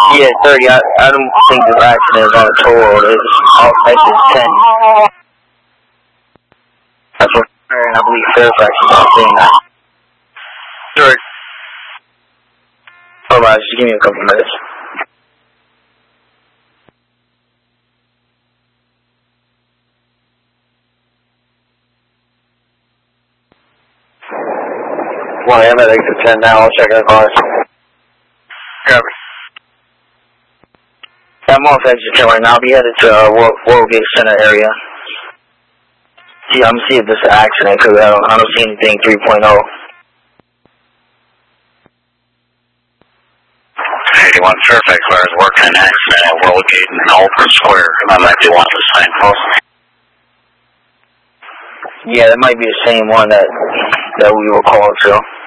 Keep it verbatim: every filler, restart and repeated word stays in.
Yeah, thirty. I, I don't think the accident is on a toll road. It's off exit ten. That's what and I believe Fairfax is not saying that. Sure. Alright, just give me a couple minutes. one A M at exit ten now. I'll check our cars. Copy. I'm off exit ten right now. I'll be headed to uh, World, Worldgate Center area. See, I'm see if this is an accident because I don't, I don't see anything three point oh. eighty-one Fairfax Car is working an accident at Worldgate and Alfred Square. That might be one of the signposts. Yeah, that might be the same one that that we were called to.